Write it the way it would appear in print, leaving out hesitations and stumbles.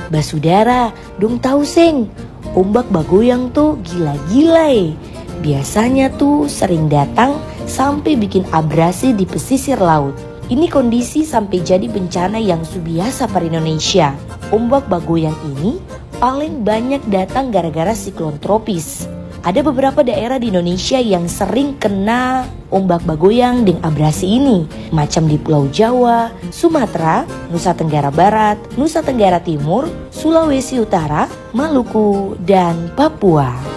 Basudara, dong tahu seng, ombak Bagoyang tuh gila-gila Biasanya tuh sering datang sampai bikin abrasi di pesisir laut. Ini kondisi sampai jadi bencana yang biasa per Indonesia. Ombak Bagoyang ini paling banyak datang gara-gara siklon tropis. Ada beberapa daerah di Indonesia yang sering kena ombak Bagoyang dengan abrasi ini, macam di Pulau Jawa, Sumatera, Nusa Tenggara Barat, Nusa Tenggara Timur, Sulawesi Utara, Maluku, dan Papua.